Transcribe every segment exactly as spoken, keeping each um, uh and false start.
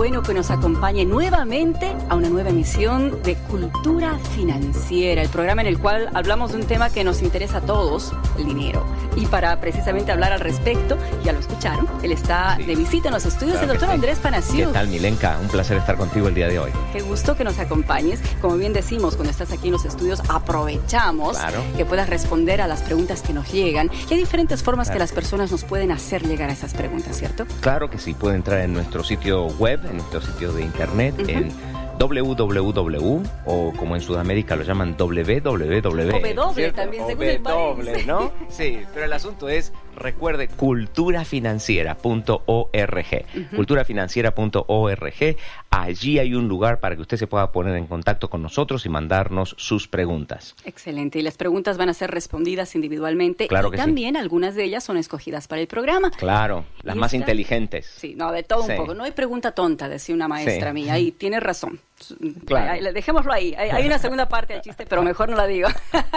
bueno que nos acompañe nuevamente a una nueva emisión de Cultura Financiera, el programa en el cual hablamos de un tema que nos interesa a todos, el dinero. Y para precisamente hablar al respecto, ya lo escucharon, él está sí. de visita en los estudios, claro el doctor sí. Andrés Panassiuk. ¿Qué tal, Milenka? Un placer estar contigo el día de hoy. Qué gusto que nos acompañes. Como bien decimos, cuando estás aquí en los estudios, aprovechamos claro. que puedas responder a las preguntas que nos llegan. Y hay diferentes formas claro. que las personas nos pueden hacer llegar a esas preguntas, ¿cierto? Claro que sí, pueden entrar en nuestro sitio web, en nuestro sitio de internet, uh-huh. en doble u doble u doble u o como en Sudamérica lo llaman doble u doble u doble u. O W también, según el país. ¿No? Sí, pero el asunto es, recuerde, cultura financiera punto org. Uh-huh. cultura financiera punto org. Allí hay un lugar para que usted se pueda poner en contacto con nosotros y mandarnos sus preguntas. Excelente. Y las preguntas van a ser respondidas individualmente. Claro y que también sí. algunas de ellas son escogidas para el programa. Claro, las y más están... inteligentes. Sí, no, de todo sí. un poco. No hay pregunta tonta, decía una maestra sí. mía. Y tiene razón. Claro. Dejémoslo ahí. Hay, hay una segunda parte del chiste, pero mejor no la digo.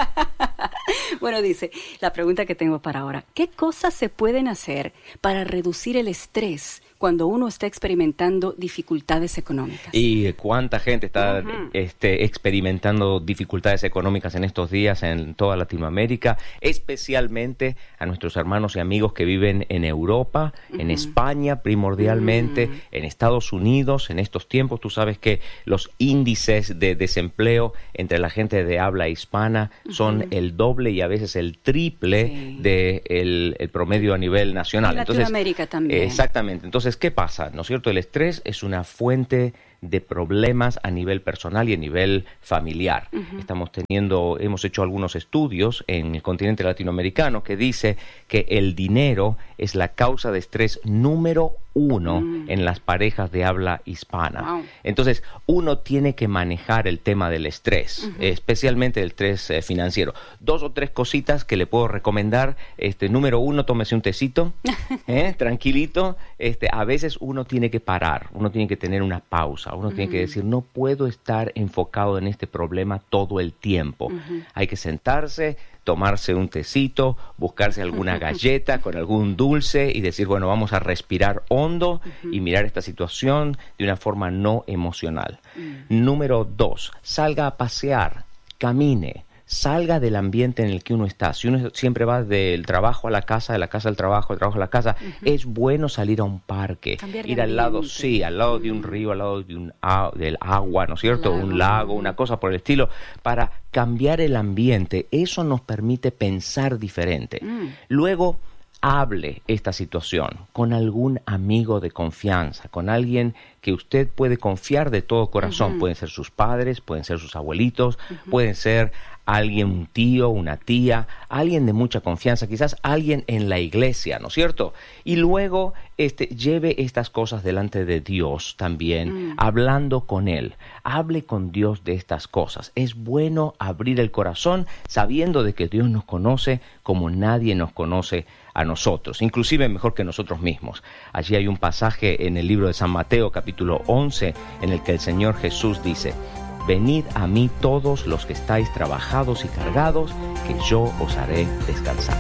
Bueno, dice, la pregunta que tengo para ahora. ¿Qué cosas se pueden hacer para reducir el estrés cuando uno está experimentando dificultades económicas? ¿Y cuánta gente está uh-huh. este, experimentando dificultades económicas en estos días en toda Latinoamérica? Especialmente a nuestros hermanos y amigos que viven en Europa, uh-huh. en España primordialmente, uh-huh. en Estados Unidos. En estos tiempos tú sabes que los índices de desempleo entre la gente de habla hispana uh-huh. son el doble y a veces el triple sí. del de el promedio a nivel nacional. En Latinoamérica Entonces, también. Exactamente. Entonces, ¿qué pasa? ¿No es cierto? El estrés es una fuente de problemas a nivel personal y a nivel familiar. Uh-huh. Estamos teniendo, hemos hecho algunos estudios en el continente latinoamericano que dice que el dinero es la causa de estrés número uno mm. en las parejas de habla hispana. Wow. Entonces, uno tiene que manejar el tema del estrés, uh-huh. especialmente el estrés eh, financiero. Dos o tres cositas que le puedo recomendar. Este, número uno, tómese un tecito, ¿eh? tranquilito. Este, a veces uno tiene que parar, uno tiene que tener una pausa. Uno uh-huh. tiene que decir, no puedo estar enfocado en este problema todo el tiempo. Uh-huh. Hay que sentarse, tomarse un tecito, buscarse alguna galleta con algún dulce y decir, bueno, vamos a respirar hondo uh-huh. y mirar esta situación de una forma no emocional. Uh-huh. Número dos, salga a pasear, camine. Salga del ambiente en el que uno está. Si uno siempre va del trabajo a la casa, de la casa al trabajo, del trabajo a la casa, uh-huh. es bueno salir a un parque, cambiar ir al lado, sí, al lado uh-huh. de un río, al lado de un del agua, ¿no es cierto? Lago. Un lago, una cosa por el estilo, para cambiar el ambiente. Eso nos permite pensar diferente. Uh-huh. Luego, hable esta situación con algún amigo de confianza, con alguien que usted puede confiar de todo corazón. Uh-huh. Pueden ser sus padres, pueden ser sus abuelitos, uh-huh. pueden ser alguien, un tío, una tía, alguien de mucha confianza, quizás alguien en la iglesia, ¿no es cierto? Y luego este, lleve estas cosas delante de Dios también, mm. hablando con Él. Hable con Dios de estas cosas. Es bueno abrir el corazón sabiendo de que Dios nos conoce como nadie nos conoce a nosotros, inclusive mejor que nosotros mismos. Allí hay un pasaje en el libro de San Mateo, capítulo once, en el que el Señor Jesús dice: venid a mí todos los que estáis trabajados y cargados, que yo os haré descansar.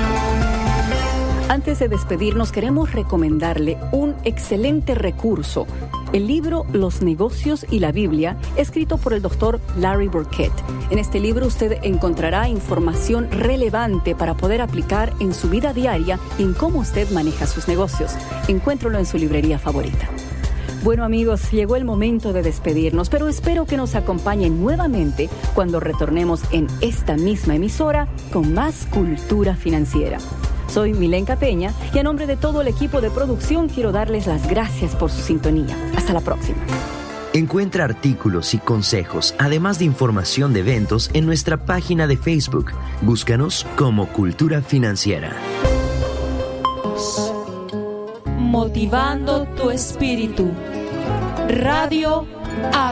Antes de despedirnos, queremos recomendarle un excelente recurso, el libro Los negocios y la Biblia, escrito por el doctor Larry Burkett. En este libro usted encontrará información relevante para poder aplicar en su vida diaria y en cómo usted maneja sus negocios. Encuéntralo en su librería favorita. Bueno, amigos, llegó el momento de despedirnos, pero espero que nos acompañen nuevamente cuando retornemos en esta misma emisora con más Cultura Financiera. Soy Milenka Peña y a nombre de todo el equipo de producción quiero darles las gracias por su sintonía. Hasta la próxima. Encuentra artículos y consejos, además de información de eventos, en nuestra página de Facebook. Búscanos como Cultura Financiera. Motivando tu espíritu. Radio A.